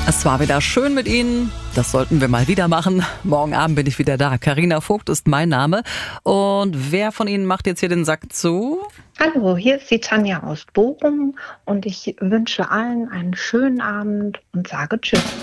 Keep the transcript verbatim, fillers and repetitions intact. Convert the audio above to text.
Es war wieder schön mit Ihnen. Das sollten wir mal wieder machen. Morgen Abend bin ich wieder da. Carina Vogt ist mein Name. Und wer von Ihnen macht jetzt hier den Sack zu? Hallo, hier ist die Tanja aus Bochum und ich wünsche allen einen schönen Abend und sage Tschüss.